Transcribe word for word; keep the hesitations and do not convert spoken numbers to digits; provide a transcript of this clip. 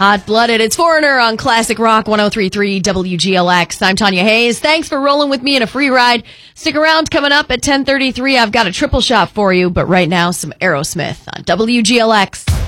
Hot-blooded. It's Foreigner on Classic Rock one oh three point three W G L X. I'm Tanya Hayes. Thanks for rolling with me in a free ride. Stick around. Coming up at ten thirty-three, I've got a triple shot for you. But right now, some Aerosmith on W G L X.